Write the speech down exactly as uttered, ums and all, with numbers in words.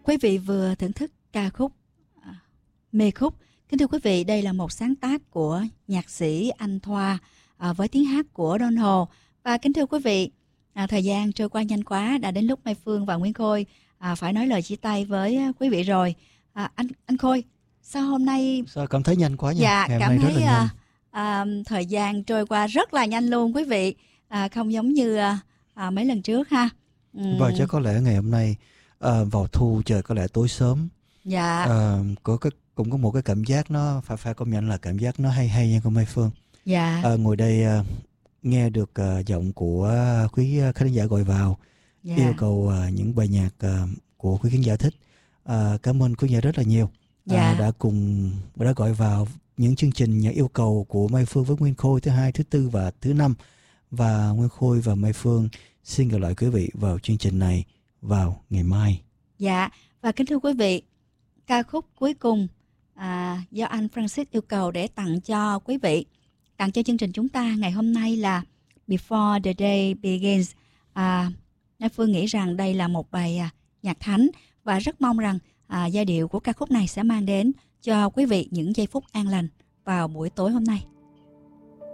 Quý vị vừa thưởng thức ca khúc à, Mê Khúc. Kính thưa quý vị, đây là một sáng tác của nhạc sĩ Anh Thoa à, với tiếng hát của Don Hồ. Và kính thưa quý vị, à, thời gian trôi qua nhanh quá, đã đến lúc Mai Phương và Nguyên Khôi à, phải nói lời chia tay với quý vị rồi. À, anh anh Khôi, sao hôm nay sao cảm thấy nhanh quá nha? Dạ, Ngày cảm hôm nay thấy rất là nhanh. À, à, thời gian trôi qua rất là nhanh luôn quý vị, à, không giống như à, à, mấy lần trước ha. Uhm. Và chắc có lẽ ngày hôm nay à, vào thu trời có lẽ tối sớm. Dạ. À, có cái cũng có một cái cảm giác nó phải phải công nhận là cảm giác nó hay hay nha cô Mai Phương. Dạ. À, ngồi đây à, nghe được à, giọng của quý khán giả gọi vào, dạ. yêu cầu à, những bài nhạc à, của quý khán giả thích. À, cảm ơn quý khán giả rất là nhiều. Dạ. À, đã cùng đã gọi vào những chương trình nhạc yêu cầu của Mai Phương với Nguyên Khôi thứ hai, thứ tư và thứ năm. Và Nguyên Khôi và Mai Phương xin gặp lại quý vị vào chương trình này vào ngày mai. Dạ, và kính thưa quý vị, ca khúc cuối cùng à, do anh Francis yêu cầu để tặng cho quý vị, tặng cho chương trình chúng ta ngày hôm nay là Before the Day Begins. À, Mai Phương nghĩ rằng đây là một bài à, nhạc thánh và rất mong rằng à, giai điệu của ca khúc này sẽ mang đến cho quý vị những giây phút an lành vào buổi tối hôm nay.